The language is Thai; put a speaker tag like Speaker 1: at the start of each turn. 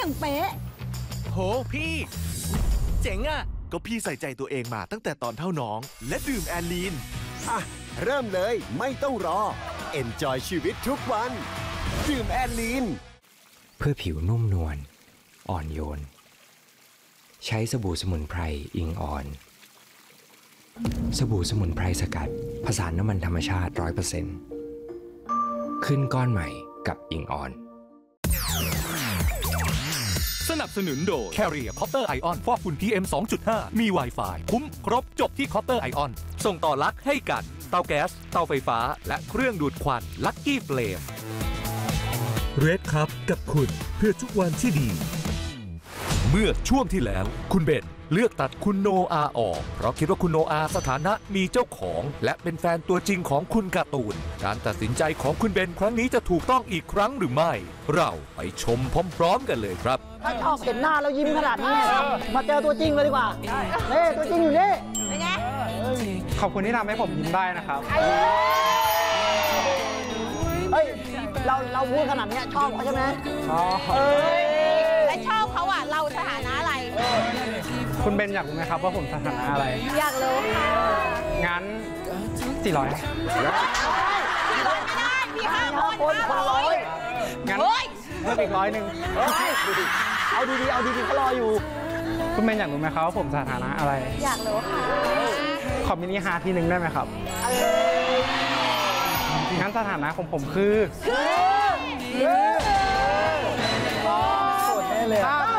Speaker 1: อย่างเป๊ะ
Speaker 2: โหพี่เจ๋งอ่ะ
Speaker 3: ก็พี่ใส่ใจตัวเองมาตั้งแต่ตอนเท่าน้องและดื่มแอลลีน
Speaker 4: อ่ะเริ่มเลยไม่ต้องรอ Enjoy ชีวิตทุกวันดื่มแอลลีน
Speaker 5: เพื่อผิวนุ่มนวลอ่อนโยนใช้สบู่สมุนไพรอิงอ่อนสบู่สมุนไพรสกัดผสานน้ำมันธรรมชาติ 100% ขึ้นก้อนใหม่กับอิงอ่อน
Speaker 2: สนับสนุนโดย Carrier Copper Ion ฟอกฝุ่น PM 2.5 มี Wi-Fi คุ้มครบจบที่ Copper Ion ส่งต่อลักให้กันเตาแก๊สเตาไฟฟ้าและเครื่องดูดควัน Lucky Flame
Speaker 6: Red Cup กับคุณเพื่อทุกวันที่ดี
Speaker 2: เมื่อช่วงที่แล้วคุณเบนเลือกตัดคุณโนอาออกเพราะคิดว่าคุณโนอาสถานะมีเจ้าของและเป็นแฟนตัวจริงของคุณการ์ตูนการตัดสินใจของคุณเบนครั้งนี้จะถูกต้องอีกครั้งหรือไม่เราไปชมพร้อมๆกันเลยครับ
Speaker 1: ถ้าชอบเห็นหน้าแล้วยิ้มขนาดนี้มาเจอตัวจริงเลยดีกว่านี่ตัวจริงอยู่นี่เป็นไง
Speaker 7: ขอบคุณที่ทำให้ผมยิ้มได้นะครับ
Speaker 1: เฮ้ยเราพูดขนาดนี้ชอบเขาใช่ไหม
Speaker 7: ชอบ
Speaker 8: และชอบเขาอ่ะเราสถานะอะไร
Speaker 7: คุณเบนอยากรู้ไหมครับว่าผมสถานะอะไร
Speaker 8: อยากรู้ค่ะ
Speaker 7: งั้น400
Speaker 8: ไม่ได้มี500
Speaker 7: งั้นเพิ่มอีก100
Speaker 1: เอาดีๆเขารออยู่
Speaker 7: คุณเบนอยากรู้ไหมครับว่าผมสถานะอะไร
Speaker 8: อยากรู้ค่ะ
Speaker 7: ขอมินิฮาร์ททีนึงได้ไหมครับงั้นสถานะของผมคือโสดแน่เลย